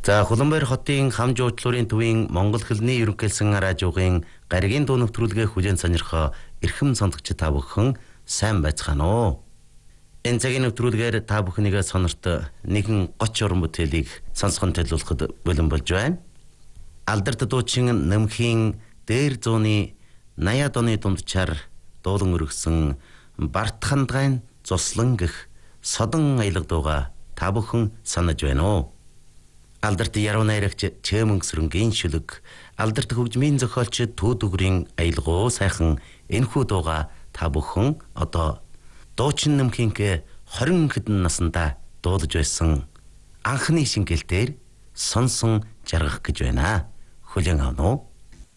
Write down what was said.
За Улаанбаатар хотын хам жуучлалын төвийн Монгол хэлний ерөнхийлсөн радиогийн гаригийн дуу нэвтрүүлгээ хүлээн сонирхоо эрхэм сонсогч та бүхэн сайн байцгаана уу. Энэ цагийн нэвтрүүлгээр та бүхнийгээ сонорт нэгэн 30 уран бүтээлийг сонсгон төлөвлөхөд бэлэн болж байна. Алдарт дуучин Нэмхийн дээр зууны 80-аад оны дундчаар дуулан өргөсөн Барт хандгайн цуслан гэх содон аялга дууга та бүхэн санаж байна уу? Алдарт яруу найрагч Чээмэнгсрэнгийн шүлэг, алдарт хөгжмийн зохиолч Түүдүгрийн аялгуу сайхан энэхүү дууга та бүхэн одоо дуучин Нэмхийнхээ 20 хэдэн наснда дуулаж байсан анхны шингэлтээр сонсон жаргах гэж байна. Хүлээн авах уу?